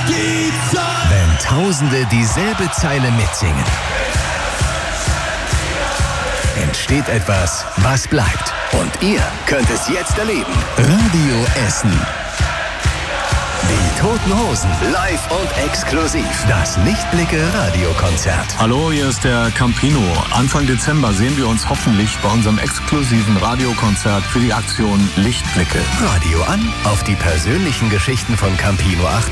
die Zeit. Wenn Tausende dieselbe Zeile mitsingen, entsteht etwas, was bleibt. Und ihr könnt es jetzt erleben. Radio Essen. Die Toten Hosen, live und exklusiv. Das Lichtblicke-Radiokonzert. Hallo, hier ist der Campino. Anfang Dezember sehen wir uns hoffentlich bei unserem exklusiven Radiokonzert für die Aktion Lichtblicke. Radio an auf die persönlichen Geschichten von Campino 8.